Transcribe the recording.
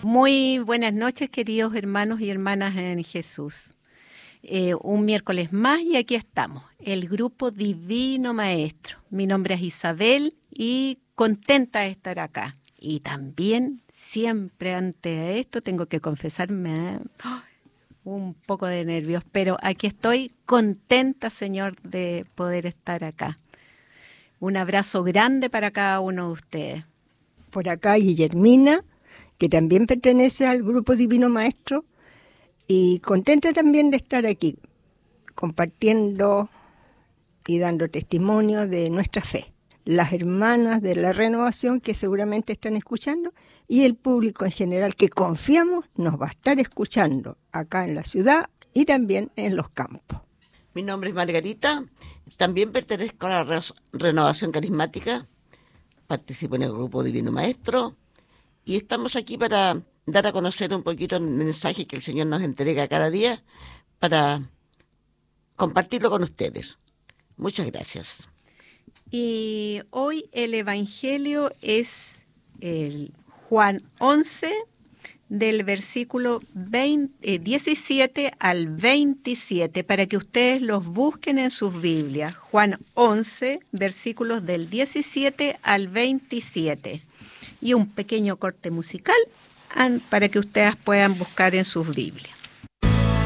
Muy buenas noches, queridos hermanos y hermanas en Jesús. Un miércoles más y aquí estamos, el grupo Divino Maestro. Mi nombre es Isabel y contenta de estar acá. Y también, siempre antes de esto, tengo que confesarme un poco de nervios, pero aquí estoy contenta, Señor, de poder estar acá. Un abrazo grande para cada uno de ustedes. Por acá Guillermina, que también pertenece al Grupo Divino Maestro, y contenta también de estar aquí, compartiendo y dando testimonio de nuestra fe. Las hermanas de la renovación que seguramente están escuchando y el público en general que confiamos nos va a estar escuchando acá en la ciudad y también en los campos. Mi nombre es Margarita, también pertenezco a la Renovación Carismática, participo en el Grupo Divino Maestro y estamos aquí para dar a conocer un poquito el mensaje que el Señor nos entrega cada día para compartirlo con ustedes. Muchas gracias. Y hoy el Evangelio es el Juan 11, del versículo 17 al 27, para que ustedes los busquen en sus Biblias. Juan 11, versículos del 17 al 27. Y un pequeño corte musical para que ustedes puedan buscar en sus Biblias.